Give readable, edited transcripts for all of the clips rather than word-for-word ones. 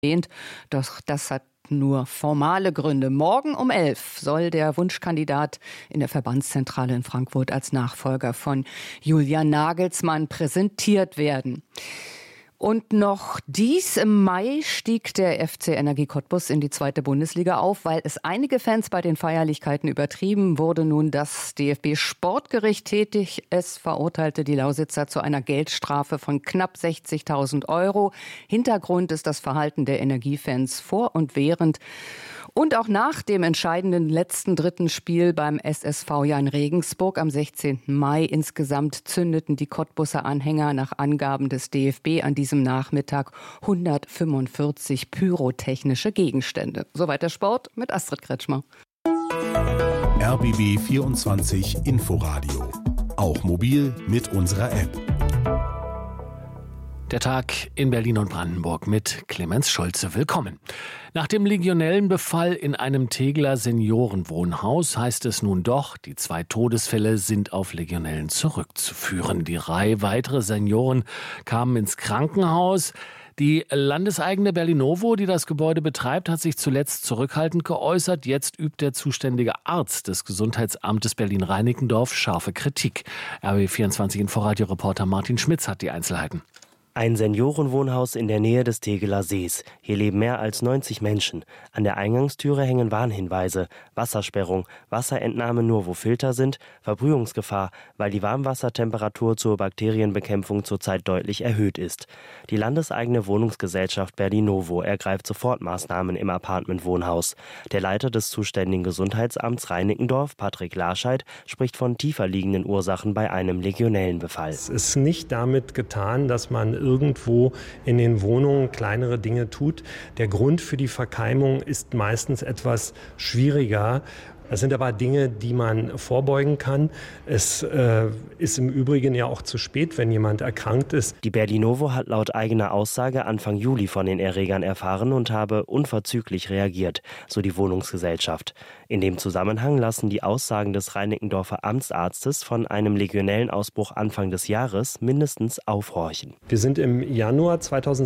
Doch das hat nur formale Gründe. Morgen um 11 soll der Wunschkandidat in der Verbandszentrale in Frankfurt als Nachfolger von Julian Nagelsmann präsentiert werden. Und noch im Mai stieg der FC Energie Cottbus in die 2. Bundesliga auf. Weil es einige Fans bei den Feierlichkeiten übertrieben, wurde nun das DFB-Sportgericht tätig. Es verurteilte die Lausitzer zu einer Geldstrafe von knapp 60.000 €. Hintergrund ist das Verhalten der Energiefans vor und während und auch nach dem entscheidenden letzten dritten Spiel beim SSV in Regensburg am 16. Mai. Insgesamt zündeten die Cottbuser Anhänger nach Angaben des DFB an diesem Nachmittag 145 pyrotechnische Gegenstände. Soweit der Sport mit Astrid Kretschmer. RBB 24 Inforadio. Auch mobil mit unserer App. Der Tag in Berlin und Brandenburg mit Clemens Schulze. Willkommen. Nach dem Legionellenbefall in einem Tegeler Seniorenwohnhaus heißt es nun doch, die 2 Todesfälle sind auf Legionellen zurückzuführen. Die Reihe weitere Senioren kamen ins Krankenhaus. Die landeseigene Berlinovo, die das Gebäude betreibt, hat sich zuletzt zurückhaltend geäußert. Jetzt übt der zuständige Arzt des Gesundheitsamtes Berlin-Reinickendorf scharfe Kritik. RBB24 Inforadio-Reporter Martin Schmitz hat die Einzelheiten. Ein Seniorenwohnhaus in der Nähe des Tegeler Sees. Hier leben mehr als 90 Menschen. An der Eingangstüre hängen Warnhinweise. Wassersperrung, Wasserentnahme nur wo Filter sind, Verbrühungsgefahr, weil die Warmwassertemperatur zur Bakterienbekämpfung zurzeit deutlich erhöht ist. Die landeseigene Wohnungsgesellschaft Berlinovo ergreift Sofortmaßnahmen im Apartmentwohnhaus. Der Leiter des zuständigen Gesundheitsamts Reinickendorf, Patrick Larscheid, spricht von tiefer liegenden Ursachen bei einem Legionellenbefall. Es ist nicht damit getan, dass man irgendwo in den Wohnungen kleinere Dinge tut. Der Grund für die Verkeimung ist meistens etwas schwieriger. Das sind aber Dinge, die man vorbeugen kann. Es ist im Übrigen ja auch zu spät, wenn jemand erkrankt ist. Die Berlinovo hat laut eigener Aussage Anfang Juli von den Erregern erfahren und habe unverzüglich reagiert, so die Wohnungsgesellschaft. In dem Zusammenhang lassen die Aussagen des Reinickendorfer Amtsarztes von einem Legionellenausbruch Anfang des Jahres mindestens aufhorchen. Wir sind im Januar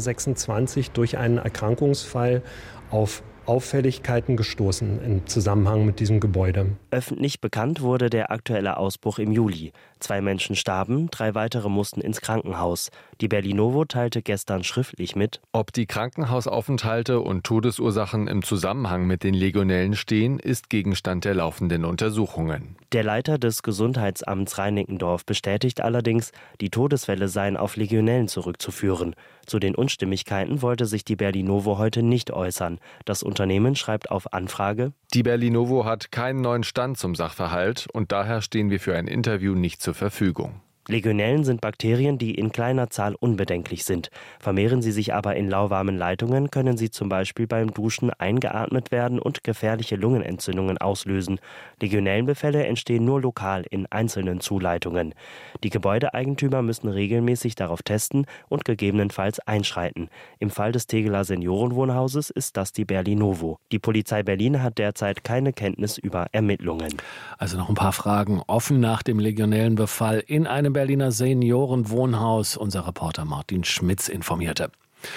2026 durch einen Erkrankungsfall auf Auffälligkeiten gestoßen im Zusammenhang mit diesem Gebäude. Öffentlich bekannt wurde der aktuelle Ausbruch im Juli. 2 Menschen starben, 3 weitere mussten ins Krankenhaus. Die Berlinovo teilte gestern schriftlich mit: Ob die Krankenhausaufenthalte und Todesursachen im Zusammenhang mit den Legionellen stehen, ist Gegenstand der laufenden Untersuchungen. Der Leiter des Gesundheitsamts Reinickendorf bestätigt allerdings, die Todesfälle seien auf Legionellen zurückzuführen. Zu den Unstimmigkeiten wollte sich die Berlinovo heute nicht äußern. Das Unternehmen schreibt auf Anfrage: Die Berlinovo hat keinen neuen Stand zum Sachverhalt und daher stehen wir für ein Interview nicht zur Verfügung. Legionellen sind Bakterien, die in kleiner Zahl unbedenklich sind. Vermehren sie sich aber in lauwarmen Leitungen, können sie zum Beispiel beim Duschen eingeatmet werden und gefährliche Lungenentzündungen auslösen. Legionellenbefälle entstehen nur lokal in einzelnen Zuleitungen. Die Gebäudeeigentümer müssen regelmäßig darauf testen und gegebenenfalls einschreiten. Im Fall des Tegeler Seniorenwohnhauses ist das die Berlinovo. Die Polizei Berlin hat derzeit keine Kenntnis über Ermittlungen. Also noch ein paar Fragen offen nach dem Legionellenbefall in einem Berliner Seniorenwohnhaus. Unser Reporter Martin Schmitz informierte.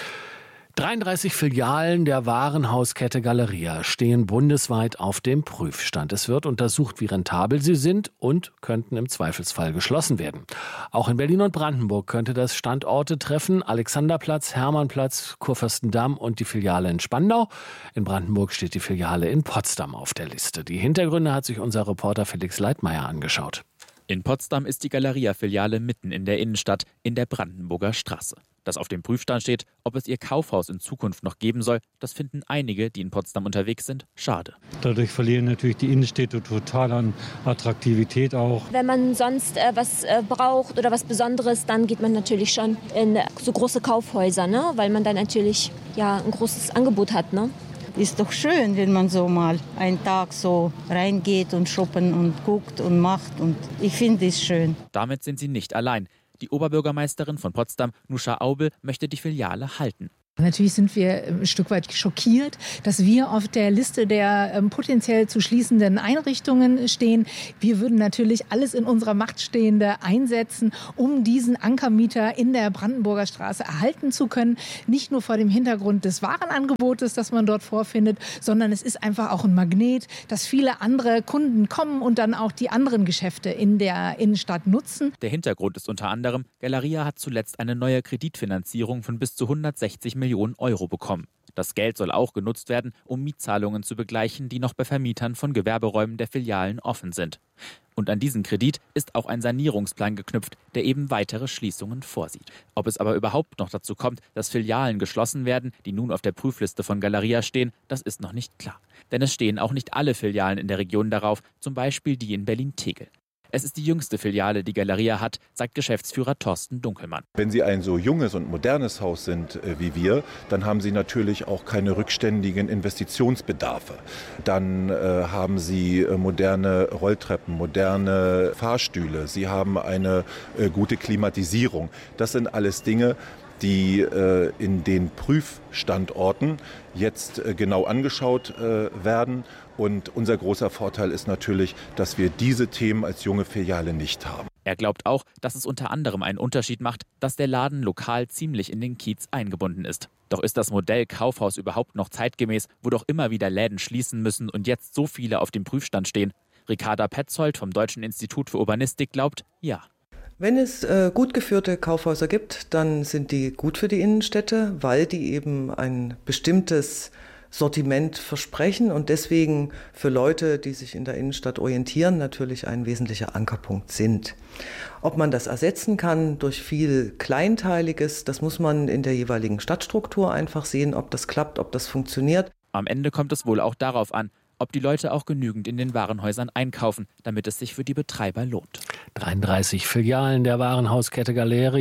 33 Filialen der Warenhauskette Galeria stehen bundesweit auf dem Prüfstand. Es wird untersucht, wie rentabel sie sind und könnten im Zweifelsfall geschlossen werden. Auch in Berlin und Brandenburg könnte das Standorte treffen: Alexanderplatz, Hermannplatz, Kurfürstendamm und die Filiale in Spandau. In Brandenburg steht die Filiale in Potsdam auf der Liste. Die Hintergründe hat sich unser Reporter Felix Leitmeier angeschaut. In Potsdam ist die Galeria-Filiale mitten in der Innenstadt in der Brandenburger Straße. Dass auf dem Prüfstand steht, ob es ihr Kaufhaus in Zukunft noch geben soll, das finden einige, die in Potsdam unterwegs sind, schade. Dadurch verlieren natürlich die Innenstädte total an Attraktivität auch. Wenn man sonst was braucht oder was Besonderes, dann geht man natürlich schon in so große Kaufhäuser, ne? Weil man dann natürlich ein großes Angebot hat. Ne? Ist doch schön, wenn man so mal einen Tag so reingeht und shoppen und guckt und macht. Und ich finde es schön. Damit sind sie nicht allein. Die Oberbürgermeisterin von Potsdam, Nuscha Aubel, möchte die Filiale halten. Natürlich sind wir ein Stück weit schockiert, dass wir auf der Liste der potenziell zu schließenden Einrichtungen stehen. Wir würden natürlich alles in unserer Macht Stehende einsetzen, um diesen Ankermieter in der Brandenburger Straße erhalten zu können. Nicht nur vor dem Hintergrund des Warenangebotes, das man dort vorfindet, sondern es ist einfach auch ein Magnet, dass viele andere Kunden kommen und dann auch die anderen Geschäfte in der Innenstadt nutzen. Der Hintergrund ist unter anderem, Galeria hat zuletzt eine neue Kreditfinanzierung von bis zu 160 Millionen Euro bekommen. Das Geld soll auch genutzt werden, um Mietzahlungen zu begleichen, die noch bei Vermietern von Gewerberäumen der Filialen offen sind. Und an diesen Kredit ist auch ein Sanierungsplan geknüpft, der eben weitere Schließungen vorsieht. Ob es aber überhaupt noch dazu kommt, dass Filialen geschlossen werden, die nun auf der Prüfliste von Galeria stehen, das ist noch nicht klar. Denn es stehen auch nicht alle Filialen in der Region darauf, zum Beispiel die in Berlin-Tegel. Es ist die jüngste Filiale, die Galeria hat, sagt Geschäftsführer Thorsten Dunkelmann. Wenn Sie ein so junges und modernes Haus sind wie wir, dann haben Sie natürlich auch keine rückständigen Investitionsbedarfe. Dann haben Sie moderne Rolltreppen, moderne Fahrstühle, Sie haben eine gute Klimatisierung. Das sind alles Dinge, die in den Prüfstandorten jetzt genau angeschaut werden. Und unser großer Vorteil ist natürlich, dass wir diese Themen als junge Filiale nicht haben. Er glaubt auch, dass es unter anderem einen Unterschied macht, dass der Laden lokal ziemlich in den Kiez eingebunden ist. Doch ist das Modell Kaufhaus überhaupt noch zeitgemäß, wo doch immer wieder Läden schließen müssen und jetzt so viele auf dem Prüfstand stehen? Ricarda Petzold vom Deutschen Institut für Urbanistik glaubt, ja. Wenn es gut geführte Kaufhäuser gibt, dann sind die gut für die Innenstädte, weil die eben ein bestimmtes Sortiment versprechen und deswegen für Leute, die sich in der Innenstadt orientieren, natürlich ein wesentlicher Ankerpunkt sind. Ob man das ersetzen kann durch viel Kleinteiliges, das muss man in der jeweiligen Stadtstruktur einfach sehen, ob das klappt, ob das funktioniert. Am Ende kommt es wohl auch darauf an, ob die Leute auch genügend in den Warenhäusern einkaufen, damit es sich für die Betreiber lohnt. 33 Filialen der Warenhauskette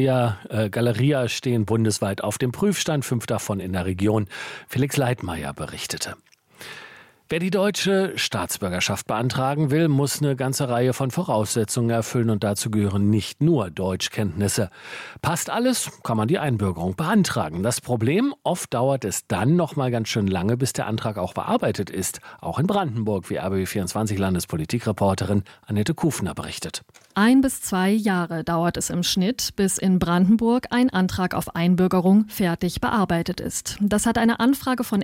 Galeria stehen bundesweit auf dem Prüfstand, 5 davon in der Region. Felix Leitmayr berichtete. Wer die deutsche Staatsbürgerschaft beantragen will, muss eine ganze Reihe von Voraussetzungen erfüllen und dazu gehören nicht nur Deutschkenntnisse. Passt alles, kann man die Einbürgerung beantragen. Das Problem, oft dauert es dann noch mal ganz schön lange, bis der Antrag auch bearbeitet ist. Auch in Brandenburg, wie RBB24-Landespolitikreporterin Annette Kufner berichtet. 1 bis 2 Jahre dauert es im Schnitt, bis in Brandenburg ein Antrag auf Einbürgerung fertig bearbeitet ist. Das hat eine Anfrage von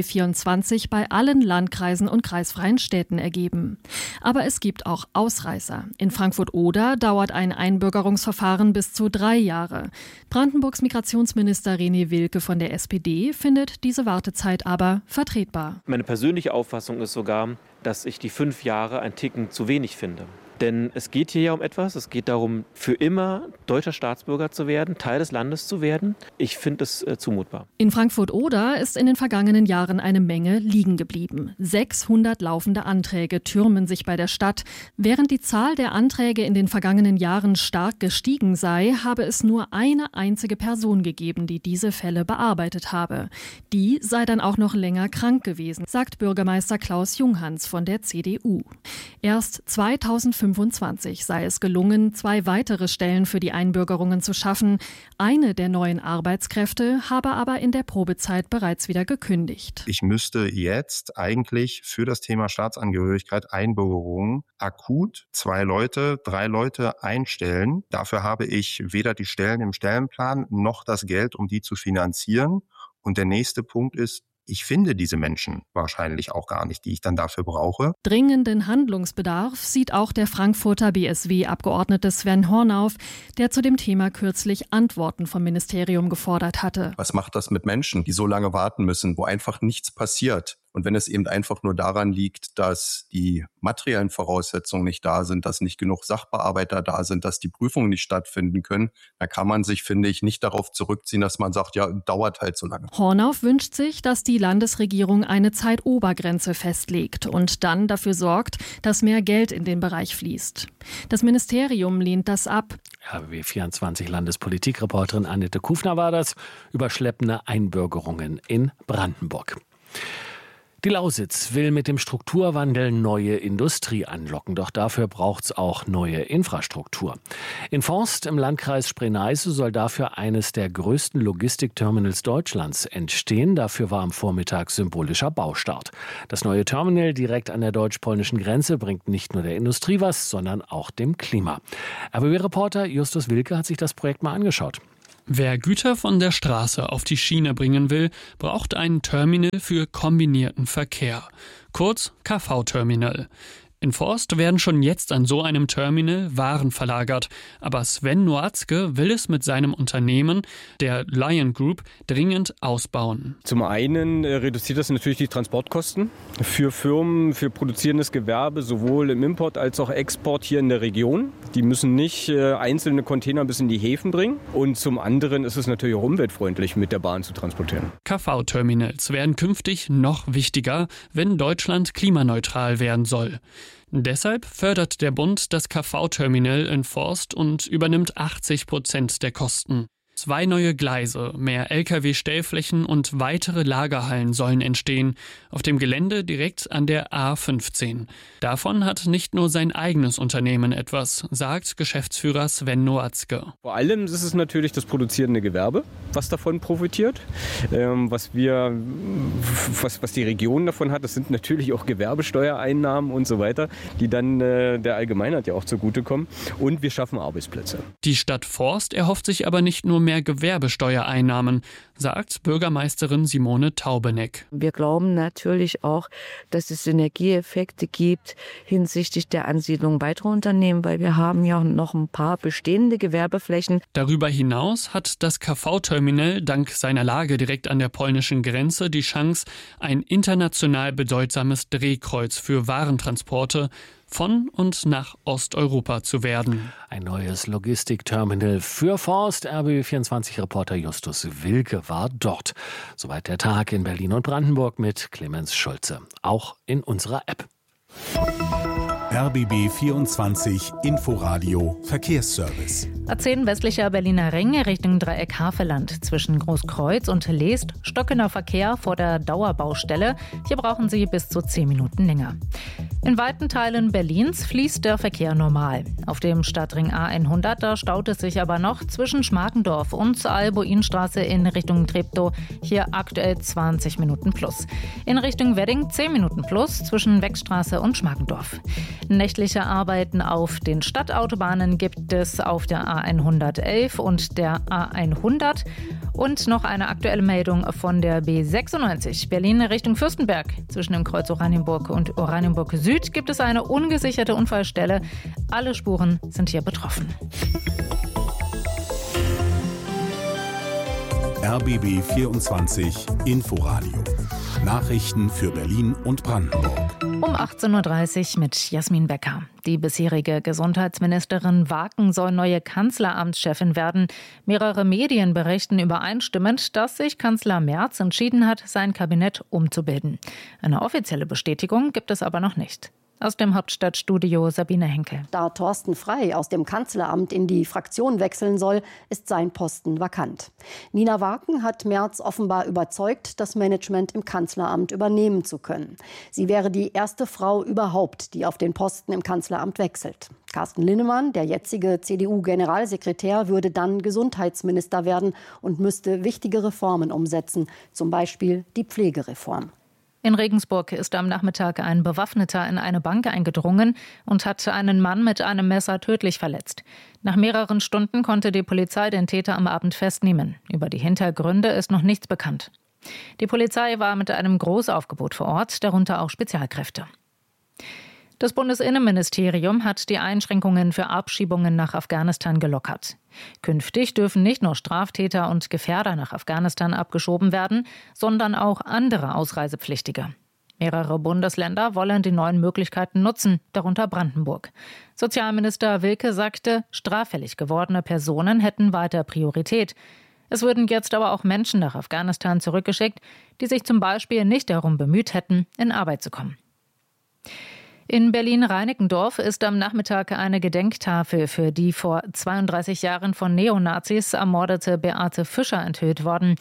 RBB24 bei allen Landkreisen und kreisfreien Städten ergeben. Aber es gibt auch Ausreißer. In Frankfurt-Oder dauert ein Einbürgerungsverfahren bis zu 3 Jahre. Brandenburgs Migrationsminister René Wilke von der SPD findet diese Wartezeit aber vertretbar. Meine persönliche Auffassung ist sogar, dass ich die 5 Jahre ein Ticken zu wenig finde. Denn es geht hier ja um etwas, es geht darum, für immer deutscher Staatsbürger zu werden, Teil des Landes zu werden. Ich finde es zumutbar. In Frankfurt-Oder ist in den vergangenen Jahren eine Menge liegen geblieben. 600 laufende Anträge türmen sich bei der Stadt. Während die Zahl der Anträge in den vergangenen Jahren stark gestiegen sei, habe es nur eine einzige Person gegeben, die diese Fälle bearbeitet habe. Die sei dann auch noch länger krank gewesen, sagt Bürgermeister Klaus Junghans von der CDU. Erst 2025 sei es gelungen, 2 weitere Stellen für die Einbürgerungen zu schaffen. Eine der neuen Arbeitskräfte habe aber in der Probezeit bereits wieder gekündigt. Ich müsste jetzt eigentlich für das Thema Staatsangehörigkeit, Einbürgerung akut 2 Leute, 3 Leute einstellen. Dafür habe ich weder die Stellen im Stellenplan noch das Geld, um die zu finanzieren. Und der nächste Punkt ist, ich finde diese Menschen wahrscheinlich auch gar nicht, die ich dann dafür brauche. Dringenden Handlungsbedarf sieht auch der Frankfurter BSW-Abgeordnete Sven Hornauf, der zu dem Thema kürzlich Antworten vom Ministerium gefordert hatte. Was macht das mit Menschen, die so lange warten müssen, wo einfach nichts passiert? Und wenn es eben einfach nur daran liegt, dass die materiellen Voraussetzungen nicht da sind, dass nicht genug Sachbearbeiter da sind, dass die Prüfungen nicht stattfinden können, dann kann man sich, finde ich, nicht darauf zurückziehen, dass man sagt, ja, dauert halt so lange. Hornauf wünscht sich, dass die Landesregierung eine Zeitobergrenze festlegt und dann dafür sorgt, dass mehr Geld in den Bereich fließt. Das Ministerium lehnt das ab. RBB24 Landespolitikreporterin Annette Kufner war das über schleppende Einbürgerungen in Brandenburg. Die Lausitz will mit dem Strukturwandel neue Industrie anlocken, doch dafür braucht es auch neue Infrastruktur. In Forst im Landkreis Spree-Neiße soll dafür eines der größten Logistikterminals Deutschlands entstehen. Dafür war am Vormittag symbolischer Baustart. Das neue Terminal direkt an der deutsch-polnischen Grenze bringt nicht nur der Industrie was, sondern auch dem Klima. RBB-Reporter Justus Wilke hat sich das Projekt mal angeschaut. Wer Güter von der Straße auf die Schiene bringen will, braucht ein Terminal für kombinierten Verkehr, kurz KV-Terminal. In Forst werden schon jetzt an so einem Terminal Waren verlagert, aber Sven Noatzke will es mit seinem Unternehmen, der Lion Group, dringend ausbauen. Zum einen reduziert das natürlich die Transportkosten für Firmen, für produzierendes Gewerbe, sowohl im Import als auch Export hier in der Region. Die müssen nicht einzelne Container bis in die Häfen bringen. Und zum anderen ist es natürlich auch umweltfreundlich, mit der Bahn zu transportieren. KV-Terminals werden künftig noch wichtiger, wenn Deutschland klimaneutral werden soll. Deshalb fördert der Bund das KV-Terminal in Forst und übernimmt 80% der Kosten. 2 neue Gleise, mehr Lkw-Stellflächen und weitere Lagerhallen sollen entstehen, auf dem Gelände direkt an der A15. Davon hat nicht nur sein eigenes Unternehmen etwas, sagt Geschäftsführer Sven Noatzke. Vor allem ist es natürlich das produzierende Gewerbe, was davon profitiert. Was die Region davon hat, das sind natürlich auch Gewerbesteuereinnahmen und so weiter, die dann der Allgemeinheit ja auch zugutekommen. Und wir schaffen Arbeitsplätze. Die Stadt Forst erhofft sich aber nicht nur mehr Gewerbesteuereinnahmen, sagt Bürgermeisterin Simone Taubeneck. Wir glauben natürlich auch, dass es Synergieeffekte gibt hinsichtlich der Ansiedlung weiterer Unternehmen, weil wir haben ja noch ein paar bestehende Gewerbeflächen. Darüber hinaus hat das KV-Terminal dank seiner Lage direkt an der polnischen Grenze die Chance, ein international bedeutsames Drehkreuz für Warentransporte von und nach Osteuropa zu werden. Ein neues Logistikterminal für Forst. RBB24-Reporter Justus Wilke war dort. Soweit der Tag in Berlin und Brandenburg mit Clemens Schulze. Auch in unserer App. RBB24 Inforadio Verkehrsservice. A10 westlicher Berliner Ring Richtung Dreieck Havelland zwischen Großkreuz und Leest stockener Verkehr vor der Dauerbaustelle. Hier brauchen Sie bis zu 10 Minuten länger. In weiten Teilen Berlins fließt der Verkehr normal. Auf dem Stadtring A100 da staut es sich aber noch zwischen Schmargendorf und Albuinstraße in Richtung Treptow. Hier aktuell 20 Minuten plus. In Richtung Wedding 10 Minuten plus zwischen Weckstraße und Schmargendorf. Nächtliche Arbeiten auf den Stadtautobahnen gibt es auf der A111 und der A100. Und noch eine aktuelle Meldung von der B96 Berlin Richtung Fürstenberg. Zwischen dem Kreuz Oranienburg und Oranienburg Süd gibt es eine ungesicherte Unfallstelle. Alle Spuren sind hier betroffen. RBB24 Inforadio. Nachrichten für Berlin und Brandenburg. Um 18.30 Uhr mit Jasmin Becker. Die bisherige Gesundheitsministerin Waken soll neue Kanzleramtschefin werden. Mehrere Medien berichten übereinstimmend, dass sich Kanzler Merz entschieden hat, sein Kabinett umzubilden. Eine offizielle Bestätigung gibt es aber noch nicht. Aus dem Hauptstadtstudio Sabine Henkel. Da Thorsten Frey aus dem Kanzleramt in die Fraktion wechseln soll, ist sein Posten vakant. Nina Waken hat Merz offenbar überzeugt, das Management im Kanzleramt übernehmen zu können. Sie wäre die erste Frau überhaupt, die auf den Posten im Kanzleramt wechselt. Carsten Linnemann, der jetzige CDU-Generalsekretär, würde dann Gesundheitsminister werden und müsste wichtige Reformen umsetzen, zum Beispiel die Pflegereform. In Regensburg ist am Nachmittag ein Bewaffneter in eine Bank eingedrungen und hat einen Mann mit einem Messer tödlich verletzt. Nach mehreren Stunden konnte die Polizei den Täter am Abend festnehmen. Über die Hintergründe ist noch nichts bekannt. Die Polizei war mit einem Großaufgebot vor Ort, darunter auch Spezialkräfte. Das Bundesinnenministerium hat die Einschränkungen für Abschiebungen nach Afghanistan gelockert. Künftig dürfen nicht nur Straftäter und Gefährder nach Afghanistan abgeschoben werden, sondern auch andere Ausreisepflichtige. Mehrere Bundesländer wollen die neuen Möglichkeiten nutzen, darunter Brandenburg. Sozialminister Wilke sagte, straffällig gewordene Personen hätten weiter Priorität. Es würden jetzt aber auch Menschen nach Afghanistan zurückgeschickt, die sich zum Beispiel nicht darum bemüht hätten, in Arbeit zu kommen. In Berlin-Reinickendorf ist am Nachmittag eine Gedenktafel für die vor 32 Jahren von Neonazis ermordete Beate Fischer enthüllt worden.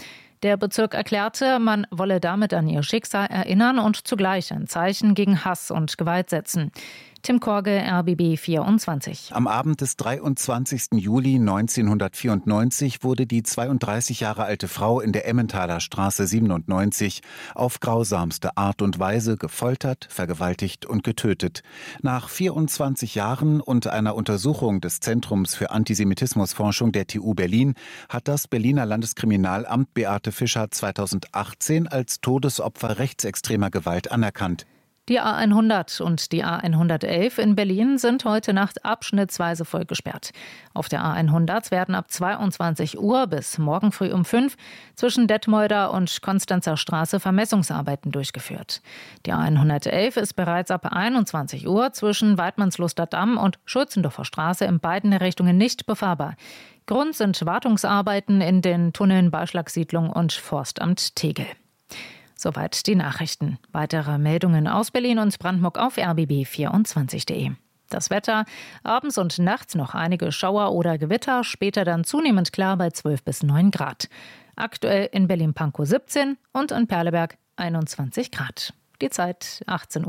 Der Bezirk erklärte, man wolle damit an ihr Schicksal erinnern und zugleich ein Zeichen gegen Hass und Gewalt setzen. Tim Korge, RBB 24. Am Abend des 23. Juli 1994 wurde die 32 Jahre alte Frau in der Emmentaler Straße 97 auf grausamste Art und Weise gefoltert, vergewaltigt und getötet. Nach 24 Jahren und einer Untersuchung des Zentrums für Antisemitismusforschung der TU Berlin hat das Berliner Landeskriminalamt Beate Fischer 2018 als Todesopfer rechtsextremer Gewalt anerkannt. Die A100 und die A111 in Berlin sind heute Nacht abschnittsweise voll gesperrt. Auf der A100 werden ab 22 Uhr bis morgen früh um 5 zwischen Detmolder und Konstanzer Straße Vermessungsarbeiten durchgeführt. Die A111 ist bereits ab 21 Uhr zwischen Weidmannsluster Damm und Schulzendorfer Straße in beiden Richtungen nicht befahrbar. Grund sind Wartungsarbeiten in den Tunneln Beischlagsiedlung und Forstamt Tegel. Soweit die Nachrichten. Weitere Meldungen aus Berlin und Brandenburg auf rbb24.de. Das Wetter: abends und nachts noch einige Schauer oder Gewitter, später dann zunehmend klar bei 12 bis 9 Grad. Aktuell in Berlin-Pankow 17 und in Perleberg 21 Grad. Die Zeit 18:33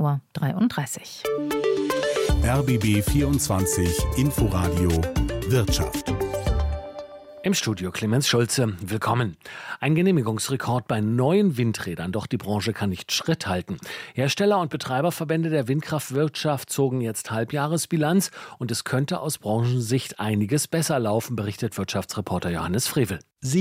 Uhr. RBB 24 Inforadio Wirtschaft. Im Studio Clemens Schulze. Willkommen. Ein Genehmigungsrekord bei neuen Windrädern, doch die Branche kann nicht Schritt halten. Hersteller und Betreiberverbände der Windkraftwirtschaft zogen jetzt Halbjahresbilanz und es könnte aus Branchensicht einiges besser laufen, berichtet Wirtschaftsreporter Johannes Frevel.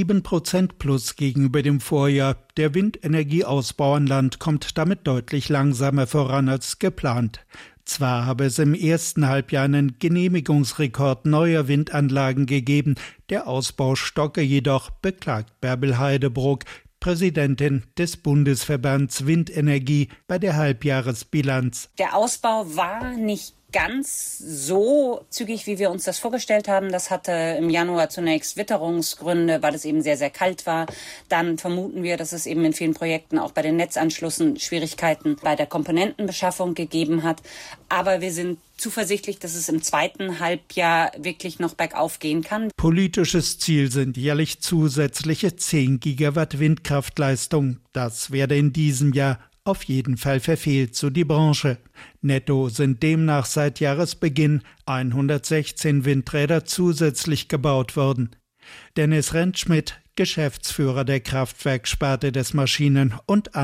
7% plus gegenüber dem Vorjahr. Der Windenergieausbau an Land kommt damit deutlich langsamer voran als geplant. Zwar habe es im ersten Halbjahr einen Genehmigungsrekord neuer Windanlagen gegeben, der Ausbau stocke jedoch, beklagt Bärbel Heidebruck, Präsidentin des Bundesverbands Windenergie, bei der Halbjahresbilanz. Der Ausbau war nicht ganz so zügig, wie wir uns das vorgestellt haben. Das hatte im Januar zunächst Witterungsgründe, weil es eben sehr, sehr kalt war. Dann vermuten wir, dass es eben in vielen Projekten auch bei den Netzanschlüssen Schwierigkeiten bei der Komponentenbeschaffung gegeben hat. Aber wir sind zuversichtlich, dass es im zweiten Halbjahr wirklich noch bergauf gehen kann. Politisches Ziel sind jährlich zusätzliche 10 Gigawatt Windkraftleistung. Das werde in diesem Jahr auf jeden Fall verfehlt, so die Branche. Netto sind demnach seit Jahresbeginn 116 Windräder zusätzlich gebaut worden. Dennis Rentschmidt, Geschäftsführer der Kraftwerksparte des Maschinen- und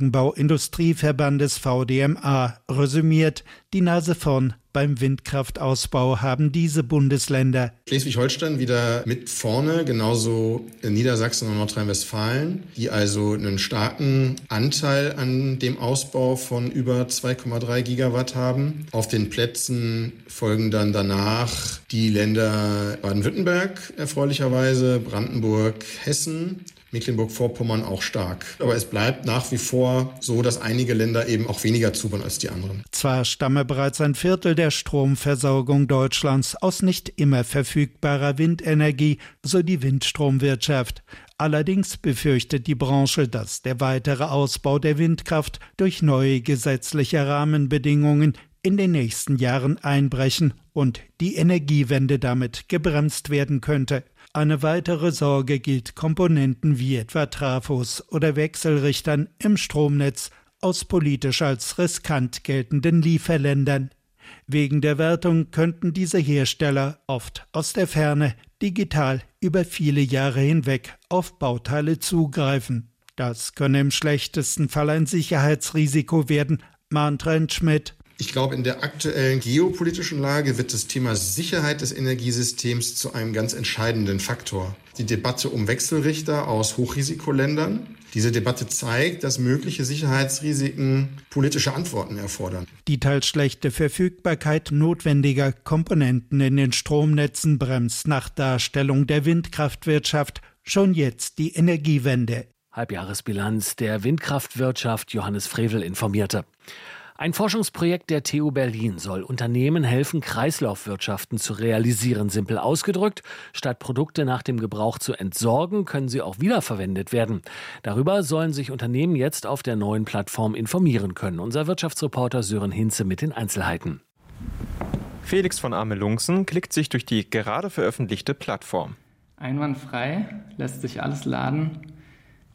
Anlagenbau-Industrieverbandes VDMA, resümiert: Die Nase vorn beim Windkraftausbau haben diese Bundesländer. Schleswig-Holstein wieder mit vorne, genauso Niedersachsen und Nordrhein-Westfalen, die also einen starken Anteil an dem Ausbau von über 2,3 Gigawatt haben. Auf den Plätzen folgen dann danach die Länder Baden-Württemberg erfreulicherweise, Brandenburg, Hessen, Mecklenburg-Vorpommern auch stark. Aber es bleibt nach wie vor so, dass einige Länder eben auch weniger zubauen als die anderen. Zwar stamme bereits ein Viertel der Stromversorgung Deutschlands aus nicht immer verfügbarer Windenergie, so die Windstromwirtschaft. Allerdings befürchtet die Branche, dass der weitere Ausbau der Windkraft durch neue gesetzliche Rahmenbedingungen in den nächsten Jahren einbrechen und die Energiewende damit gebremst werden könnte. Eine weitere Sorge gilt Komponenten wie etwa Trafos oder Wechselrichtern im Stromnetz aus politisch als riskant geltenden Lieferländern. Wegen der Wartung könnten diese Hersteller oft aus der Ferne digital über viele Jahre hinweg auf Bauteile zugreifen. Das könne im schlechtesten Fall ein Sicherheitsrisiko werden, mahnt Rentschmidt. Ich glaube, in der aktuellen geopolitischen Lage wird das Thema Sicherheit des Energiesystems zu einem ganz entscheidenden Faktor. Die Debatte um Wechselrichter aus Hochrisikoländern. Diese Debatte zeigt, dass mögliche Sicherheitsrisiken politische Antworten erfordern. Die teils schlechte Verfügbarkeit notwendiger Komponenten in den Stromnetzen bremst nach Darstellung der Windkraftwirtschaft schon jetzt die Energiewende. Halbjahresbilanz der Windkraftwirtschaft, Johannes Frevel informierte. Ein Forschungsprojekt der TU Berlin soll Unternehmen helfen, Kreislaufwirtschaften zu realisieren. Simpel ausgedrückt, statt Produkte nach dem Gebrauch zu entsorgen, können sie auch wiederverwendet werden. Darüber sollen sich Unternehmen jetzt auf der neuen Plattform informieren können. Unser Wirtschaftsreporter Sören Hinze mit den Einzelheiten. Felix von Amelungsen klickt sich durch die gerade veröffentlichte Plattform. Einwandfrei, lässt sich alles laden.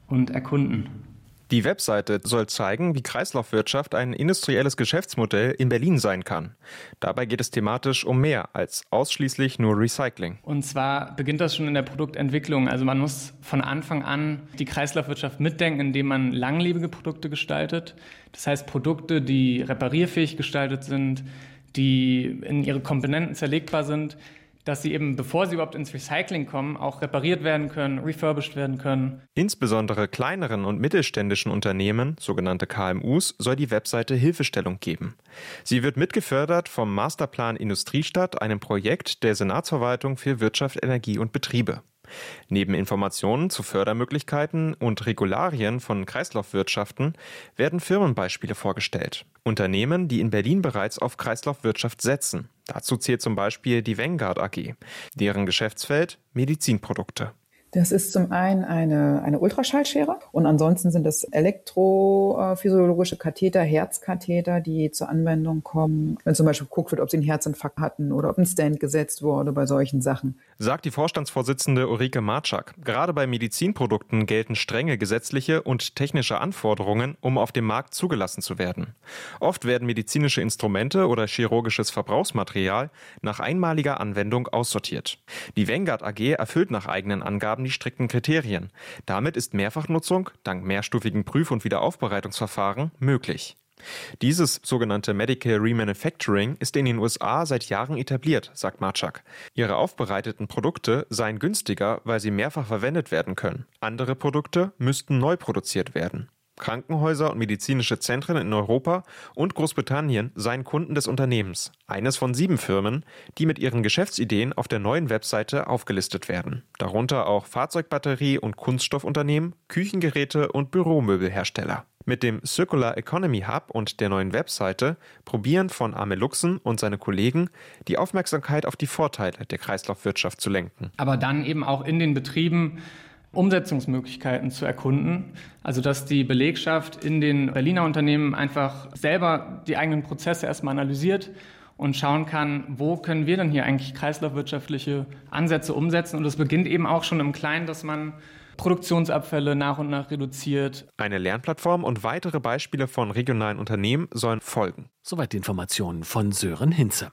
und erkunden. Die Webseite soll zeigen, wie Kreislaufwirtschaft ein industrielles Geschäftsmodell in Berlin sein kann. Dabei geht es thematisch um mehr als ausschließlich nur Recycling. Und zwar beginnt das schon in der Produktentwicklung. Also man muss von Anfang an die Kreislaufwirtschaft mitdenken, indem man langlebige Produkte gestaltet. Das heißt Produkte, die reparierfähig gestaltet sind, die in ihre Komponenten zerlegbar sind, dass sie eben, bevor sie überhaupt ins Recycling kommen, auch repariert werden können, refurbished werden können. Insbesondere kleineren und mittelständischen Unternehmen, sogenannte KMUs, soll die Webseite Hilfestellung geben. Sie wird mitgefördert vom Masterplan Industriestadt, einem Projekt der Senatsverwaltung für Wirtschaft, Energie und Betriebe. Neben Informationen zu Fördermöglichkeiten und Regularien von Kreislaufwirtschaften werden Firmenbeispiele vorgestellt. Unternehmen, die in Berlin bereits auf Kreislaufwirtschaft setzen. Dazu zählt zum Beispiel die Vanguard AG. Deren Geschäftsfeld Medizinprodukte. Das ist zum einen eine Ultraschallschere und ansonsten sind das elektrophysiologische Katheter, Herzkatheter, die zur Anwendung kommen, wenn zum Beispiel geguckt wird, ob sie einen Herzinfarkt hatten oder ob ein Stent gesetzt wurde bei solchen Sachen. Sagt die Vorstandsvorsitzende Ulrike Marczak. Gerade bei Medizinprodukten gelten strenge gesetzliche und technische Anforderungen, um auf dem Markt zugelassen zu werden. Oft werden medizinische Instrumente oder chirurgisches Verbrauchsmaterial nach einmaliger Anwendung aussortiert. Die Vanguard AG erfüllt nach eigenen Angaben die strikten Kriterien. Damit ist Mehrfachnutzung dank mehrstufigen Prüf- und Wiederaufbereitungsverfahren möglich. Dieses sogenannte Medical Remanufacturing ist in den USA seit Jahren etabliert, sagt Marczak. Ihre aufbereiteten Produkte seien günstiger, weil sie mehrfach verwendet werden können. Andere Produkte müssten neu produziert werden. Krankenhäuser und medizinische Zentren in Europa und Großbritannien seien Kunden des Unternehmens. Eines von 7 Firmen, die mit ihren Geschäftsideen auf der neuen Webseite aufgelistet werden. Darunter auch Fahrzeugbatterie- und Kunststoffunternehmen, Küchengeräte und Büromöbelhersteller. Mit dem Circular Economy Hub und der neuen Webseite probieren von Ameluxen und seine Kollegen, die Aufmerksamkeit auf die Vorteile der Kreislaufwirtschaft zu lenken. Aber dann eben auch in den Betrieben Umsetzungsmöglichkeiten zu erkunden. Also dass die Belegschaft in den Berliner Unternehmen einfach selber die eigenen Prozesse erstmal analysiert und schauen kann, wo können wir denn hier eigentlich kreislaufwirtschaftliche Ansätze umsetzen. Und das beginnt eben auch schon im Kleinen, dass man Produktionsabfälle nach und nach reduziert. Eine Lernplattform und weitere Beispiele von regionalen Unternehmen sollen folgen. Soweit die Informationen von Sören Hinze.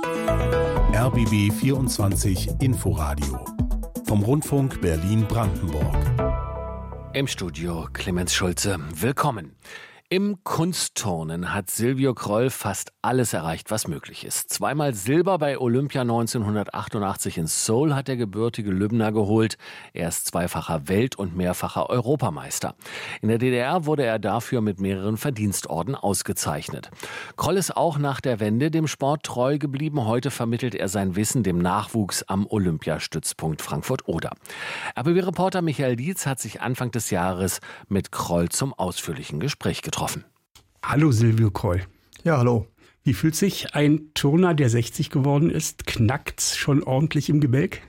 RBB 24 Inforadio vom Rundfunk Berlin-Brandenburg. Im Studio Clemens Schulze. Willkommen. Im Kunstturnen hat Silvio Kroll fast alles erreicht, was möglich ist. 2-mal Silber bei Olympia 1988 in Seoul hat der gebürtige Lübner geholt. Er ist 2-facher Welt- und mehrfacher Europameister. In der DDR wurde er dafür mit mehreren Verdienstorden ausgezeichnet. Kroll ist auch nach der Wende dem Sport treu geblieben. Heute vermittelt er sein Wissen dem Nachwuchs am Olympiastützpunkt Frankfurt-Oder. RBB-Reporter Michael Dietz hat sich Anfang des Jahres mit Kroll zum ausführlichen Gespräch getroffen. Hallo Silvio Kroll. Ja, hallo. Wie fühlt sich ein Turner, der 60 geworden ist? Knackt's schon ordentlich im Gebälk?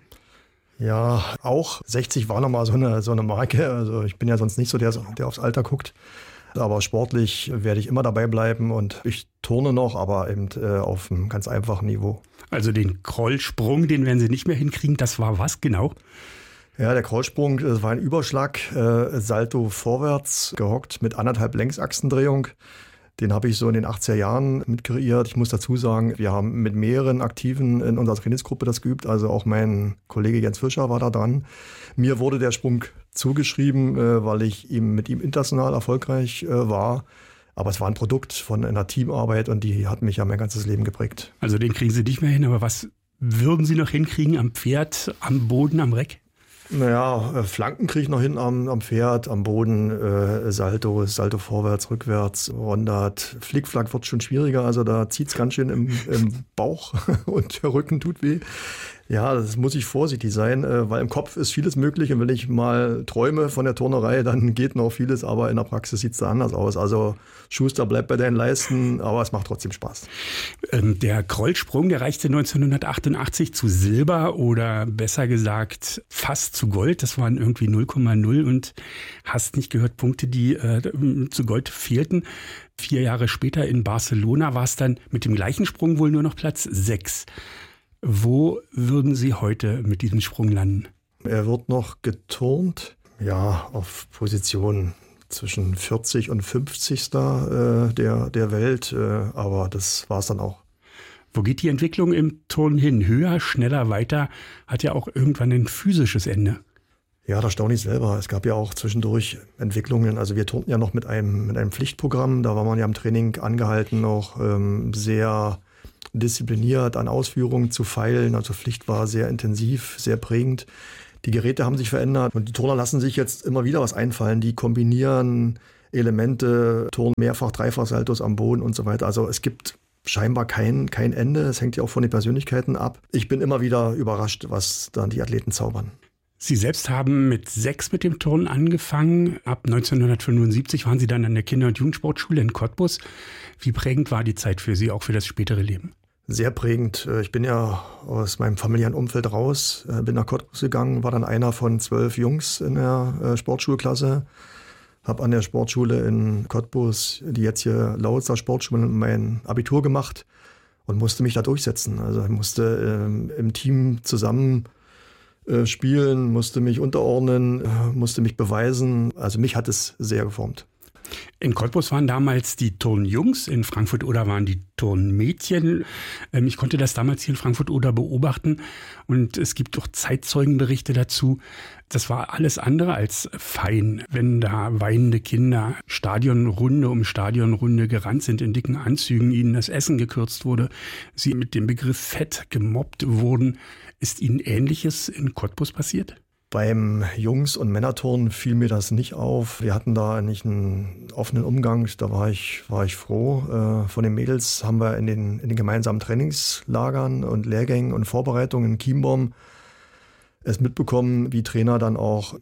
Ja, auch 60 war nochmal so eine Marke. Also ich bin ja sonst nicht so der aufs Alter guckt. Aber sportlich werde ich immer dabei bleiben und ich turne noch, aber eben auf einem ganz einfachen Niveau. Also den Krollsprung, den werden Sie nicht mehr hinkriegen. Das war was genau? Ja, der Krollsprung, das war ein Überschlag, Salto vorwärts gehockt mit 1,5 Längsachsendrehung. Den habe ich so in den 80er Jahren mit kreiert. Ich muss dazu sagen, wir haben mit mehreren Aktiven in unserer Trainingsgruppe das geübt. Also auch mein Kollege Jens Fischer war da dran. Mir wurde der Sprung zugeschrieben, weil ich mit ihm international erfolgreich war. Aber es war ein Produkt von einer Teamarbeit und die hat mich ja mein ganzes Leben geprägt. Also den kriegen Sie nicht mehr hin, aber was würden Sie noch hinkriegen am Pferd, am Boden, am Reck? Naja, Flanken kriege ich noch hin am Pferd, am Boden, Salto vorwärts, rückwärts, Rondert. Flickflack wird schon schwieriger, also da zieht es ganz schön im Bauch und der Rücken tut weh. Ja, das muss ich vorsichtig sein, weil im Kopf ist vieles möglich und wenn ich mal träume von der Turnerei, dann geht noch vieles, aber in der Praxis sieht es da anders aus. Also Schuster, bleib bei deinen Leisten, aber es macht trotzdem Spaß. Der Krollsprung, der reichte 1988 zu Silber oder besser gesagt fast zu Gold. Das waren irgendwie 0,0 und hast nicht gehört, Punkte, die zu Gold fehlten. 4 Jahre später in Barcelona war es dann mit dem gleichen Sprung wohl nur noch Platz 6. Wo würden Sie heute mit diesem Sprung landen? Er wird noch geturnt. Ja, auf Position zwischen 40 und 50. Der Welt, aber das war es dann auch. Wo geht die Entwicklung im Turnen hin? Höher, schneller, weiter, hat ja auch irgendwann ein physisches Ende. Ja, da staune ich selber. Es gab ja auch zwischendurch Entwicklungen. Also wir turnten ja noch mit einem Pflichtprogramm. Da war man ja im Training angehalten, auch sehr diszipliniert an Ausführungen zu feilen. Also Pflicht war sehr intensiv, sehr prägend. Die Geräte haben sich verändert und die Turner lassen sich jetzt immer wieder was einfallen. Die kombinieren Elemente, turnen mehrfach, dreifach Saltos am Boden und so weiter. Also es gibt scheinbar kein Ende. Es hängt ja auch von den Persönlichkeiten ab. Ich bin immer wieder überrascht, was dann die Athleten zaubern. Sie selbst haben mit 6 mit dem Turnen angefangen. Ab 1975 waren Sie dann an der Kinder- und Jugendsportschule in Cottbus. Wie prägend war die Zeit für Sie, auch für das spätere Leben? Sehr prägend. Ich bin ja aus meinem familiären Umfeld raus, bin nach Cottbus gegangen, war dann einer von 12 Jungs in der Sportschulklasse. Habe an der Sportschule in Cottbus, die jetzt hier Lausitzer Sportschule, mein Abitur gemacht und musste mich da durchsetzen. Also ich musste im Team zusammen spielen, musste mich unterordnen, musste mich beweisen. Also mich hat es sehr geformt. In Cottbus waren damals die Turnjungs, in Frankfurt-Oder waren die Turnmädchen. Ich konnte das damals hier in Frankfurt-Oder beobachten und es gibt auch Zeitzeugenberichte dazu. Das war alles andere als fein, wenn da weinende Kinder Stadionrunde um Stadionrunde gerannt sind in dicken Anzügen, ihnen das Essen gekürzt wurde, sie mit dem Begriff Fett gemobbt wurden. Ist Ihnen Ähnliches in Cottbus passiert? Beim Jungs- und Männerturnen fiel mir das nicht auf. Wir hatten da nicht einen offenen Umgang, da war ich froh. Von den Mädels haben wir in den gemeinsamen Trainingslagern und Lehrgängen und Vorbereitungen in Chiembaum es mitbekommen, wie Trainer dann auch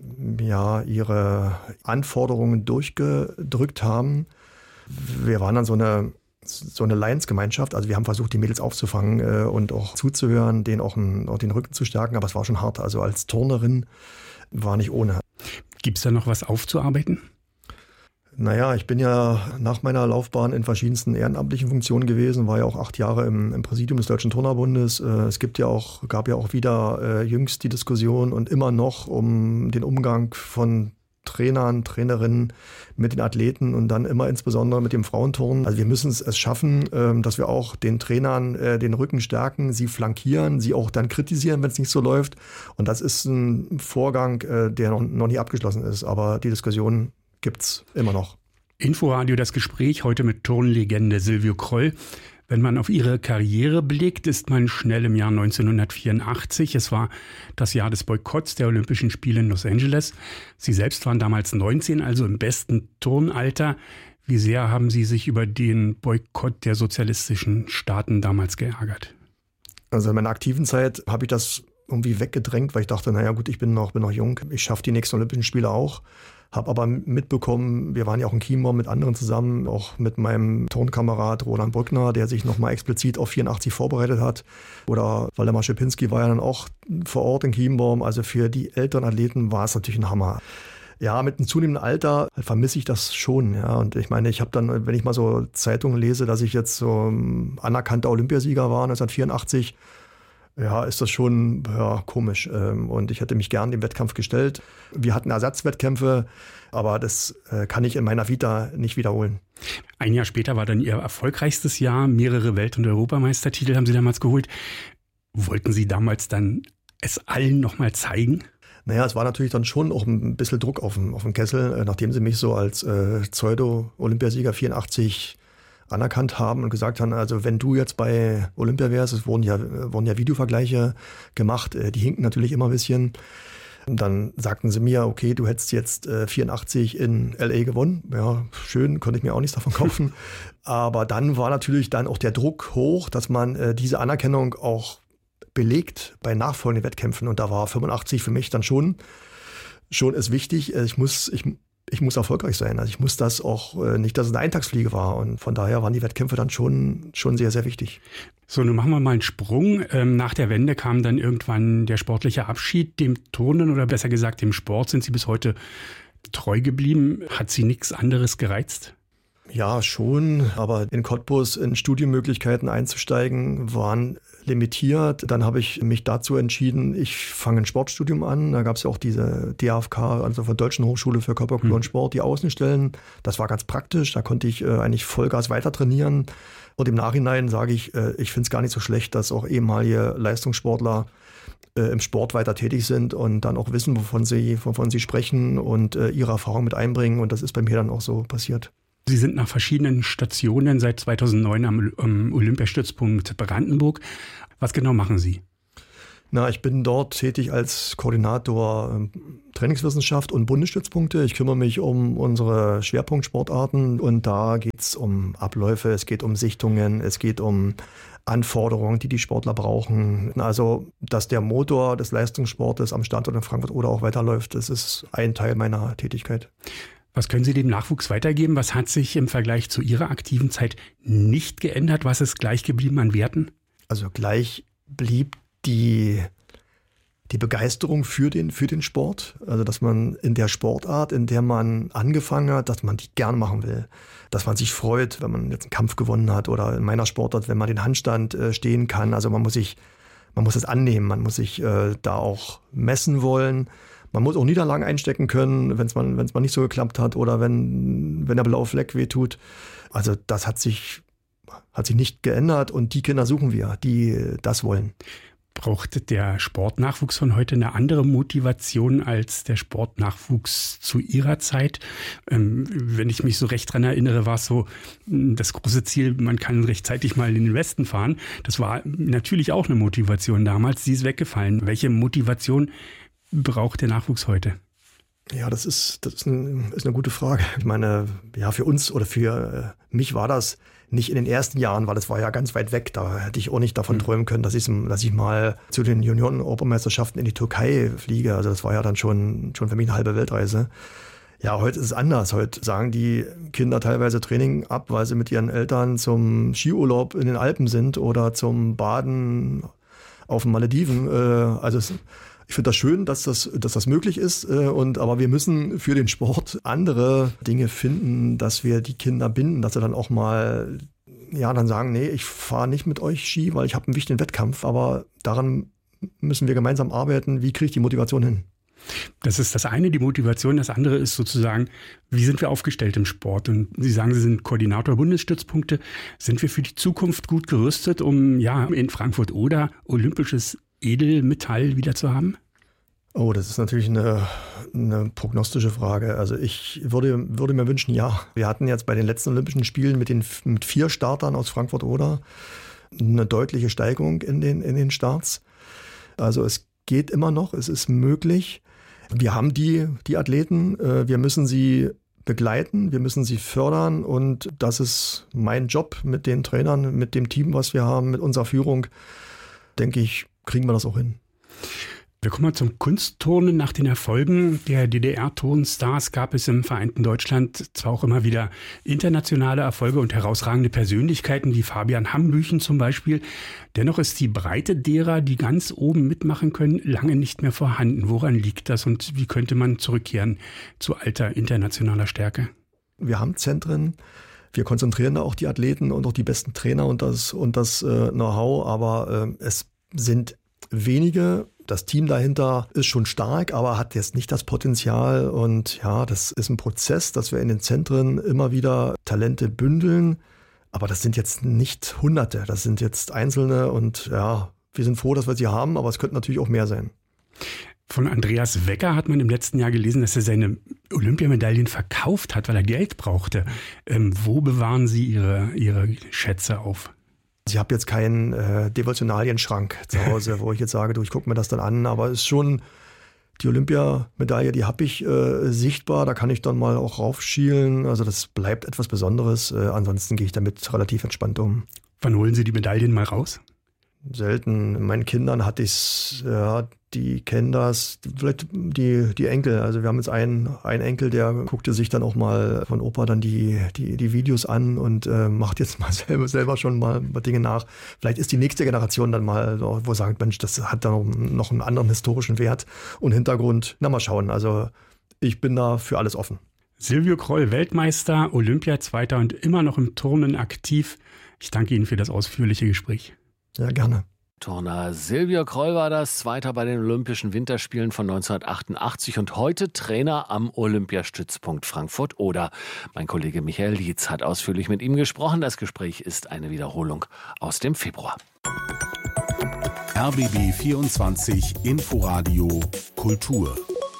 ihre Anforderungen durchgedrückt haben. Wir waren dann so eine Lions-Gemeinschaft. Also wir haben versucht, die Mädels aufzufangen und auch zuzuhören, denen auch den Rücken zu stärken. Aber es war schon hart. Also als Turnerin war nicht ohne. Gibt es da noch was aufzuarbeiten? Naja, ich bin ja nach meiner Laufbahn in verschiedensten ehrenamtlichen Funktionen gewesen, war ja auch 8 Jahre im Präsidium des Deutschen Turnerbundes. Es gab ja auch wieder jüngst die Diskussion und immer noch um den Umgang von Trainern, Trainerinnen mit den Athleten und dann immer insbesondere mit dem Frauenturnen. Also wir müssen es schaffen, dass wir auch den Trainern den Rücken stärken, sie flankieren, sie auch dann kritisieren, wenn es nicht so läuft. Und das ist ein Vorgang, der noch nie abgeschlossen ist. Aber die Diskussion gibt's immer noch. Inforadio, das Gespräch heute mit Turnlegende Silvio Kroll. Wenn man auf ihre Karriere blickt, ist man schnell im Jahr 1984. Es war das Jahr des Boykotts der Olympischen Spiele in Los Angeles. Sie selbst waren damals 19, also im besten Turnalter. Wie sehr haben Sie sich über den Boykott der sozialistischen Staaten damals geärgert? Also in meiner aktiven Zeit habe ich das irgendwie weggedrängt, weil ich dachte, naja gut, ich bin noch jung, ich schaffe die nächsten Olympischen Spiele auch. Habe aber mitbekommen, wir waren ja auch in Chiembaum mit anderen zusammen, auch mit meinem Turnkamerad Roland Brückner, der sich nochmal explizit auf 84 vorbereitet hat. Oder Waldemar Schipinski war ja dann auch vor Ort in Chiembaum. Also für die älteren Athleten war es natürlich ein Hammer. Ja, mit einem zunehmenden Alter vermisse ich das schon. Ja. Und ich meine, ich habe dann, wenn ich mal so Zeitungen lese, dass ich jetzt so anerkannter Olympiasieger war 1984, ja, ist das schon komisch. Und ich hätte mich gern dem Wettkampf gestellt. Wir hatten Ersatzwettkämpfe, aber das kann ich in meiner Vita nicht wiederholen. Ein Jahr später war dann Ihr erfolgreichstes Jahr. Mehrere Welt- und Europameistertitel haben Sie damals geholt. Wollten Sie damals dann es allen nochmal zeigen? Naja, es war natürlich dann schon auch ein bisschen Druck auf dem Kessel, nachdem sie mich so als Pseudo-Olympiasieger 84 anerkannt haben und gesagt haben, also wenn du jetzt bei Olympia wärst, es wurden ja Videovergleiche gemacht, die hinken natürlich immer ein bisschen. Und dann sagten sie mir, okay, du hättest jetzt 84 in L.A. gewonnen. Ja, schön, konnte ich mir auch nichts davon kaufen. Aber dann war natürlich dann auch der Druck hoch, dass man diese Anerkennung auch belegt bei nachfolgenden Wettkämpfen. Und da war 85 für mich dann schon ist wichtig. Ich muss erfolgreich sein. Also ich muss das auch nicht, dass es eine Eintagsfliege war. Und von daher waren die Wettkämpfe dann schon sehr, sehr wichtig. So, nun machen wir mal einen Sprung. Nach der Wende kam dann irgendwann der sportliche Abschied. Dem Turnen oder besser gesagt dem Sport sind Sie bis heute treu geblieben. Hat Sie nichts anderes gereizt? Ja, schon, aber in Cottbus in Studienmöglichkeiten einzusteigen waren limitiert. Dann habe ich mich dazu entschieden, ich fange ein Sportstudium an. Da gab es ja auch diese DAFK, also von Deutschen Hochschule für Körperkultur und Sport, die Außenstellen. Das war ganz praktisch, da konnte ich eigentlich Vollgas weiter trainieren. Und im Nachhinein sage ich finde es gar nicht so schlecht, dass auch ehemalige Leistungssportler im Sport weiter tätig sind und dann auch wissen, wovon sie sprechen und ihre Erfahrung mit einbringen. Und das ist bei mir dann auch so passiert. Sie sind nach verschiedenen Stationen seit 2009 am Olympiastützpunkt Brandenburg. Was genau machen Sie? Ich bin dort tätig als Koordinator Trainingswissenschaft und Bundesstützpunkte. Ich kümmere mich um unsere Schwerpunktsportarten und da geht es um Abläufe, es geht um Sichtungen, es geht um Anforderungen, die Sportler brauchen. Also, dass der Motor des Leistungssportes am Standort in Frankfurt oder auch weiterläuft, das ist ein Teil meiner Tätigkeit. Was können Sie dem Nachwuchs weitergeben? Was hat sich im Vergleich zu Ihrer aktiven Zeit nicht geändert? Was ist gleich geblieben an Werten? Also gleich blieb die Begeisterung für den Sport. Also dass man in der Sportart, in der man angefangen hat, dass man die gern machen will. Dass man sich freut, wenn man jetzt einen Kampf gewonnen hat oder in meiner Sportart, wenn man den Handstand stehen kann. Also man muss es annehmen, man muss sich da auch messen wollen. Man muss auch Niederlagen einstecken können, wenn es mal nicht so geklappt hat oder wenn der blaue Fleck wehtut. Also das hat sich nicht geändert und die Kinder suchen wir, die das wollen. Braucht der Sportnachwuchs von heute eine andere Motivation als der Sportnachwuchs zu Ihrer Zeit? Wenn ich mich so recht dran erinnere, war es so das große Ziel, man kann rechtzeitig mal in den Westen fahren. Das war natürlich auch eine Motivation damals, die ist weggefallen. Welche Motivation braucht der Nachwuchs heute? Ja, das ist eine gute Frage. Ich meine, ja, für uns oder für mich war das nicht in den ersten Jahren, weil es war ja ganz weit weg. Da hätte ich auch nicht davon träumen können, dass ich mal zu den Junioren-Europameisterschaften in die Türkei fliege. Also das war ja dann schon für mich eine halbe Weltreise. Ja, heute ist es anders. Heute sagen die Kinder teilweise Training ab, weil sie mit ihren Eltern zum Skiurlaub in den Alpen sind oder zum Baden auf den Malediven. Ich finde das schön, dass das möglich ist, aber wir müssen für den Sport andere Dinge finden, dass wir die Kinder binden, dass sie dann auch mal dann sagen, nee, ich fahre nicht mit euch Ski, weil ich habe einen wichtigen Wettkampf, aber daran müssen wir gemeinsam arbeiten. Wie kriege ich die Motivation hin? Das ist das eine, die Motivation. Das andere ist sozusagen, wie sind wir aufgestellt im Sport? Und Sie sagen, Sie sind Koordinator Bundesstützpunkte. Sind wir für die Zukunft gut gerüstet, um in Frankfurt oder olympisches Edelmetall wieder zu haben? Oh, das ist natürlich eine prognostische Frage. Also ich würde mir wünschen, ja. Wir hatten jetzt bei den letzten Olympischen Spielen mit 4 Startern aus Frankfurt-Oder eine deutliche Steigerung in den Starts. Also es geht immer noch, es ist möglich. Wir haben die Athleten, wir müssen sie begleiten, wir müssen sie fördern und das ist mein Job mit den Trainern, mit dem Team, was wir haben, mit unserer Führung. Denke ich, kriegen wir das auch hin. Wir kommen mal zum Kunstturnen. Nach den Erfolgen der DDR-Turnstars gab es im vereinten Deutschland zwar auch immer wieder internationale Erfolge und herausragende Persönlichkeiten wie Fabian Hambüchen zum Beispiel. Dennoch ist die Breite derer, die ganz oben mitmachen können, lange nicht mehr vorhanden. Woran liegt das und wie könnte man zurückkehren zu alter internationaler Stärke? Wir haben Zentren. Wir konzentrieren da auch die Athleten und auch die besten Trainer und das Know-how, aber es sind wenige. Das Team dahinter ist schon stark, aber hat jetzt nicht das Potenzial. Und ja, das ist ein Prozess, dass wir in den Zentren immer wieder Talente bündeln. Aber das sind jetzt nicht Hunderte, das sind jetzt Einzelne. Und ja, wir sind froh, dass wir sie haben, aber es könnten natürlich auch mehr sein. Von Andreas Wecker hat man im letzten Jahr gelesen, dass er seine Olympiamedaillen verkauft hat, weil er Geld brauchte. Wo bewahren Sie Ihre Schätze auf? Ich habe jetzt keinen Devotionalienschrank zu Hause, wo ich jetzt sage, ich gucke mir das dann an, aber es ist schon die Olympiamedaille, die habe ich sichtbar, da kann ich dann mal auch raufschielen, also das bleibt etwas Besonderes, ansonsten gehe ich damit relativ entspannt um. Wann holen Sie die Medaillen mal raus? Selten. Meinen Kindern hatte ich es, die kennen das, vielleicht die Enkel. Also wir haben jetzt einen Enkel, der guckte sich dann auch mal von Opa dann die Videos an und macht jetzt mal selber schon mal Dinge nach. Vielleicht ist die nächste Generation dann mal, wo sagt, Mensch, das hat dann noch einen anderen historischen Wert und Hintergrund. Na, mal schauen. Also ich bin da für alles offen. Silvio Kroll, Weltmeister, Olympiazweiter und immer noch im Turnen aktiv. Ich danke Ihnen für das ausführliche Gespräch. Ja, gerne. Turner Silvio Kroll war das, Zweiter bei den Olympischen Winterspielen von 1988 und heute Trainer am Olympiastützpunkt Frankfurt-Oder. Mein Kollege Michael Lietz hat ausführlich mit ihm gesprochen. Das Gespräch ist eine Wiederholung aus dem Februar. RBB 24 Inforadio Kultur.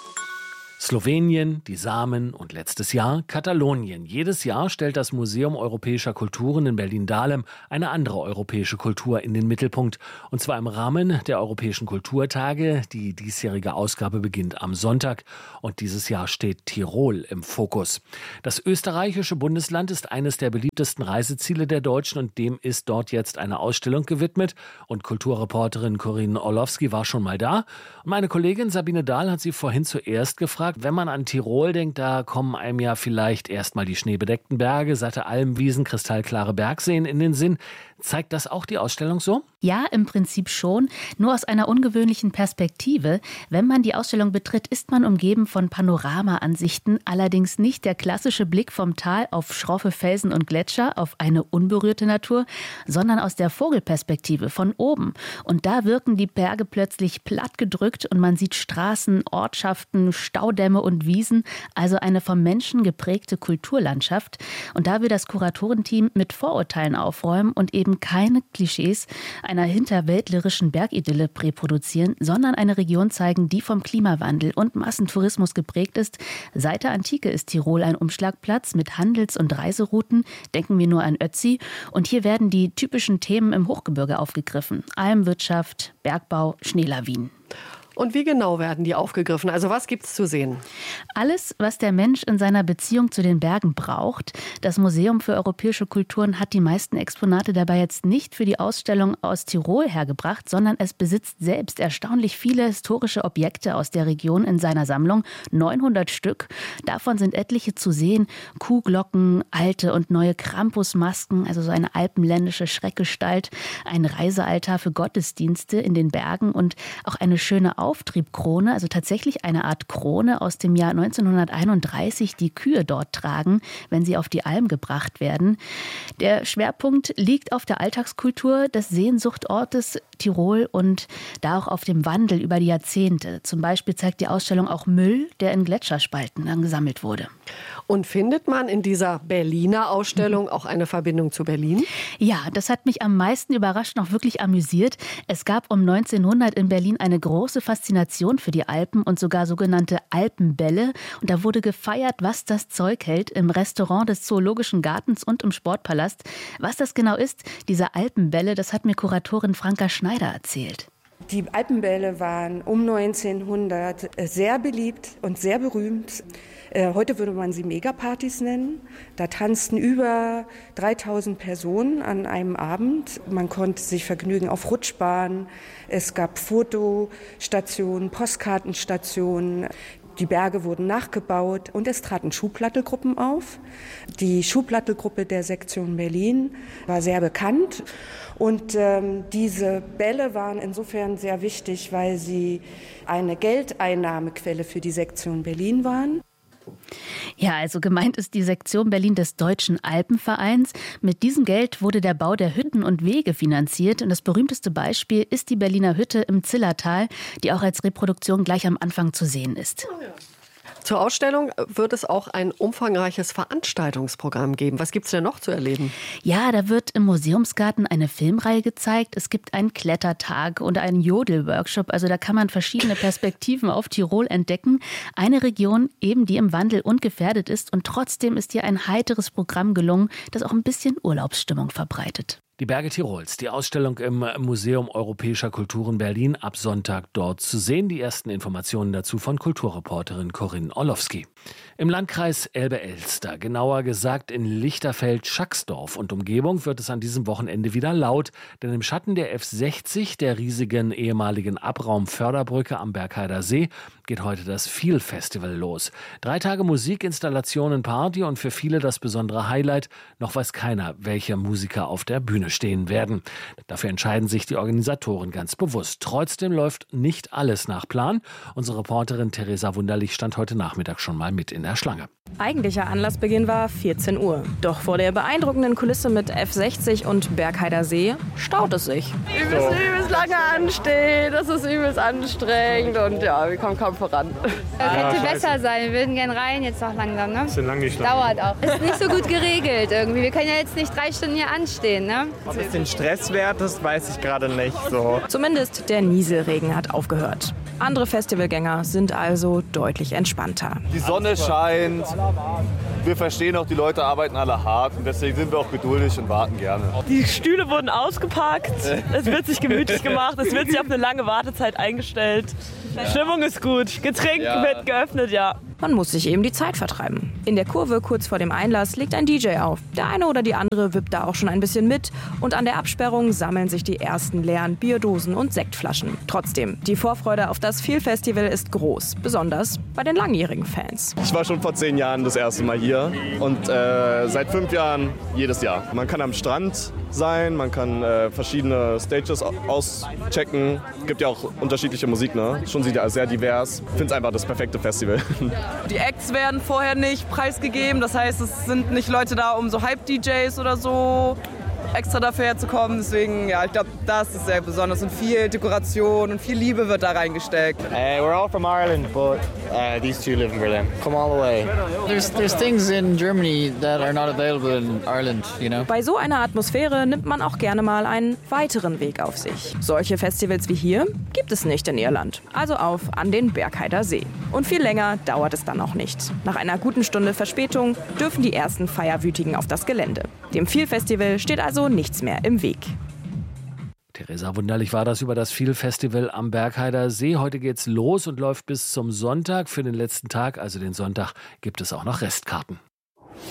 Slowenien, die Samen und letztes Jahr Katalonien. Jedes Jahr stellt das Museum Europäischer Kulturen in Berlin-Dahlem eine andere europäische Kultur in den Mittelpunkt. Und zwar im Rahmen der Europäischen Kulturtage. Die diesjährige Ausgabe beginnt am Sonntag. Und dieses Jahr steht Tirol im Fokus. Das österreichische Bundesland ist eines der beliebtesten Reiseziele der Deutschen und dem ist dort jetzt eine Ausstellung gewidmet. Und Kulturreporterin Corinne Orlowski war schon mal da. Und meine Kollegin Sabine Dahl hat sie vorhin zuerst gefragt, wenn man an Tirol denkt, da kommen einem ja vielleicht erstmal die schneebedeckten Berge, satte Almwiesen, kristallklare Bergseen in den Sinn. Zeigt das auch die Ausstellung so? Ja, im Prinzip schon, nur aus einer ungewöhnlichen Perspektive. Wenn man die Ausstellung betritt, ist man umgeben von Panoramaansichten, allerdings nicht der klassische Blick vom Tal auf schroffe Felsen und Gletscher, auf eine unberührte Natur, sondern aus der Vogelperspektive von oben. Und da wirken die Berge plötzlich plattgedrückt und man sieht Straßen, Ortschaften, Staudämme und Wiesen, also eine vom Menschen geprägte Kulturlandschaft. Und da will das Kuratorenteam mit Vorurteilen aufräumen und eben keine Klischees einer hinterwäldlerischen Bergidylle reproduzieren, sondern eine Region zeigen, die vom Klimawandel und Massentourismus geprägt ist. Seit der Antike ist Tirol ein Umschlagplatz mit Handels- und Reiserouten. Denken wir nur an Ötzi. Und hier werden die typischen Themen im Hochgebirge aufgegriffen. Almwirtschaft, Bergbau, Schneelawinen. Und wie genau werden die aufgegriffen? Also was gibt's zu sehen? Alles, was der Mensch in seiner Beziehung zu den Bergen braucht. Das Museum für europäische Kulturen hat die meisten Exponate dabei jetzt nicht für die Ausstellung aus Tirol hergebracht, sondern es besitzt selbst erstaunlich viele historische Objekte aus der Region in seiner Sammlung. 900 Stück. Davon sind etliche zu sehen. Kuhglocken, alte und neue Krampusmasken, also so eine alpenländische Schreckgestalt, ein Reisealtar für Gottesdienste in den Bergen und auch eine schöne Auftriebkrone, also tatsächlich eine Art Krone aus dem Jahr 1931, die Kühe dort tragen, wenn sie auf die Alm gebracht werden. Der Schwerpunkt liegt auf der Alltagskultur des Sehnsuchtortes Tirol und da auch auf dem Wandel über die Jahrzehnte. Zum Beispiel zeigt die Ausstellung auch Müll, der in Gletscherspalten dann gesammelt wurde. Und findet man in dieser Berliner Ausstellung auch eine Verbindung zu Berlin? Ja, das hat mich am meisten überrascht und auch wirklich amüsiert. Es gab um 1900 in Berlin eine große Faszination für die Alpen und sogar sogenannte Alpenbälle. Und da wurde gefeiert, was das Zeug hält, im Restaurant des Zoologischen Gartens und im Sportpalast. Was das genau ist, diese Alpenbälle, das hat mir Kuratorin Franka Schneider erzählt. Die Alpenbälle waren um 1900 sehr beliebt und sehr berühmt. Heute würde man sie Megapartys nennen. Da tanzten über 3000 Personen an einem Abend. Man konnte sich vergnügen auf Rutschbahnen. Es gab Fotostationen, Postkartenstationen. Die Berge wurden nachgebaut und es traten Schuhplattelgruppen auf. Die Schuhplattelgruppe der Sektion Berlin war sehr bekannt. Und diese Bälle waren insofern sehr wichtig, weil sie eine Geldeinnahmequelle für die Sektion Berlin waren. Ja, also gemeint ist die Sektion Berlin des Deutschen Alpenvereins. Mit diesem Geld wurde der Bau der Hütten und Wege finanziert. Und das berühmteste Beispiel ist die Berliner Hütte im Zillertal, die auch als Reproduktion gleich am Anfang zu sehen ist. Oh ja. Zur Ausstellung wird es auch ein umfangreiches Veranstaltungsprogramm geben. Was gibt es denn noch zu erleben? Ja, da wird im Museumsgarten eine Filmreihe gezeigt. Es gibt einen Klettertag und einen Jodel-Workshop. Also da kann man verschiedene Perspektiven auf Tirol entdecken. Eine Region eben, die im Wandel und gefährdet ist. Und trotzdem ist hier ein heiteres Programm gelungen, das auch ein bisschen Urlaubsstimmung verbreitet. Die Berge Tirols, die Ausstellung im Museum Europäischer Kulturen Berlin, ab Sonntag dort zu sehen. Die ersten Informationen dazu von Kulturreporterin Corinne Orlowski. Im Landkreis Elbe-Elster, genauer gesagt in Lichterfeld-Schacksdorf und Umgebung, wird es an diesem Wochenende wieder laut. Denn im Schatten der F60, der riesigen ehemaligen Abraumförderbrücke am Bergheider See, geht heute das Feel-Festival los. 3 Tage Musik, Installationen, Party und für viele das besondere Highlight. Noch weiß keiner, welche Musiker auf der Bühne stehen werden. Dafür entscheiden sich die Organisatoren ganz bewusst. Trotzdem läuft nicht alles nach Plan. Unsere Reporterin Theresa Wunderlich stand heute Nachmittag schon mal mit in der der Schlange. Eigentlicher Anlassbeginn war 14 Uhr. Doch vor der beeindruckenden Kulisse mit F60 und Bergheider See staut es sich. Übelst lange anstehen, das ist übelst anstrengend und ja, wir kommen kaum voran. Könnte besser sein, wir würden gern rein jetzt noch langsam, ne? Bisschen lang nicht lang. Dauert auch. Ist nicht so gut geregelt irgendwie, wir können ja jetzt nicht 3 Stunden hier anstehen, ne? Ob es den Stress wert ist, weiß ich gerade nicht so. Zumindest der Nieselregen hat aufgehört. Andere Festivalgänger sind also deutlich entspannter. Die Sonne scheint, wir verstehen auch, die Leute arbeiten alle hart und deswegen sind wir auch geduldig und warten gerne. Die Stühle wurden ausgepackt, es wird sich gemütlich gemacht, es wird sich auf eine lange Wartezeit eingestellt. Stimmung ist gut, Getränk wird geöffnet, ja. Man muss sich eben die Zeit vertreiben. In der Kurve kurz vor dem Einlass legt ein DJ auf. Der eine oder die andere wippt da auch schon ein bisschen mit und an der Absperrung sammeln sich die ersten leeren Bierdosen und Sektflaschen. Trotzdem, die Vorfreude auf das Feel-Festival ist groß, besonders bei den langjährigen Fans. Ich war schon vor 10 Jahren das erste Mal hier und seit 5 Jahren jedes Jahr. Man kann am Strand sein, man kann verschiedene Stages auschecken. Es gibt ja auch unterschiedliche Musik, ne? Schon sehr divers. Ich finde es einfach das perfekte Festival. Die Acts werden vorher nicht preisgegeben, das heißt, es sind nicht Leute da, um so Hype-DJs oder so extra dafür herzukommen. Deswegen, ja, ich glaube, das ist sehr besonders und viel Dekoration und viel Liebe wird da reingesteckt. We're all from Ireland, but these two live in Berlin. Come all the way. There's things in Germany that are not available in Ireland, you know. Bei so einer Atmosphäre nimmt man auch gerne mal einen weiteren Weg auf sich. Solche Festivals wie hier gibt es nicht in Irland. Also auf an den Bergheider See. Und viel länger dauert es dann auch nicht. Nach einer guten Stunde Verspätung dürfen die ersten Feierwütigen auf das Gelände. Dem Feel-Festival steht also nichts mehr im Weg. Theresa, wunderlich war das über das Feel-Festival am Bergheider See. Heute geht's los und läuft bis zum Sonntag. Für den letzten Tag, also den Sonntag, gibt es auch noch Restkarten.